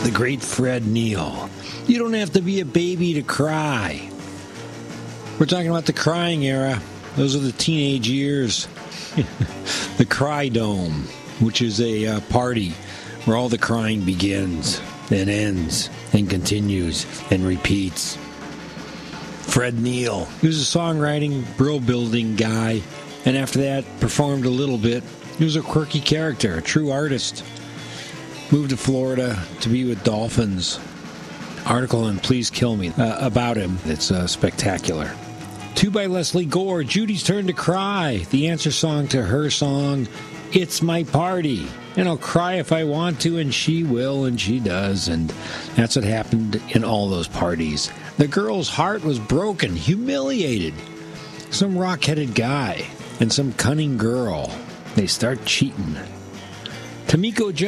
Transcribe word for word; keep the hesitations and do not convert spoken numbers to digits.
the great Fred Neil. You don't have to be a baby to cry. We're talking about the crying era. Those are the teenage years. The Cry Dome, which is a uh, party where all the crying begins and ends and continues and repeats. Fred Neil. He was a songwriting, bro-building guy, and after that, performed a little bit. He was a quirky character, a true artist. Moved to Florida to be with dolphins. Article in Please Kill Me uh, about him. It's uh, spectacular. Two by Leslie Gore, Judy's Turn to Cry, the answer song to her song, It's My Party. And I'll cry if I want to, and she will, and she does. And that's what happened in all those parties. The girl's heart was broken, humiliated. Some rock-headed guy and some cunning girl. They start cheating. Tamiko Jones.